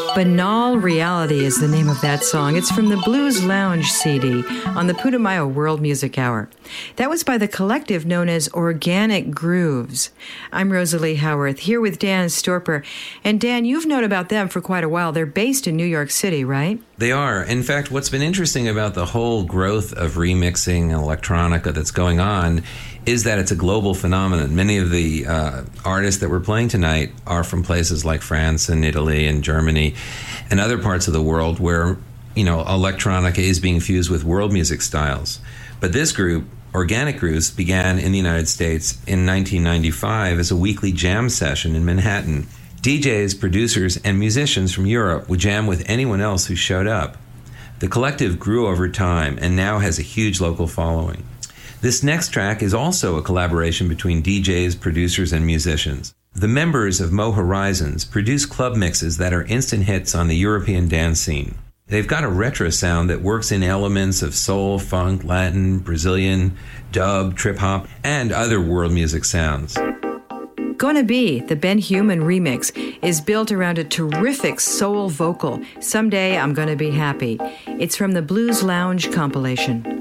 Banal Reality is the name of that song. It's from the Blues Lounge CD on the Putumayo World Music Hour. That was by the collective known as Organic Grooves. I'm Rosalie Howarth, here with Dan Storper. And Dan, you've known about them for quite a while. They're based in New York City, right? They are. In fact, what's been interesting about the whole growth of remixing and electronica that's going on is that it's a global phenomenon. Many of the artists that we're playing tonight are from places like France and Italy and Germany and other parts of the world where, electronica is being fused with world music styles. But this group, Organic Grooves, began in the United States in 1995 as a weekly jam session in Manhattan. DJs, producers, and musicians from Europe would jam with anyone else who showed up. The collective grew over time and now has a huge local following. This next track is also a collaboration between DJs, producers, and musicians. The members of Mo Horizons produce club mixes that are instant hits on the European dance scene. They've got a retro sound that works in elements of soul, funk, Latin, Brazilian, dub, trip-hop, and other world music sounds. Gonna Be, the Ben Human remix, is built around a terrific soul vocal, Someday I'm Gonna Be Happy. It's from the Blues Lounge compilation.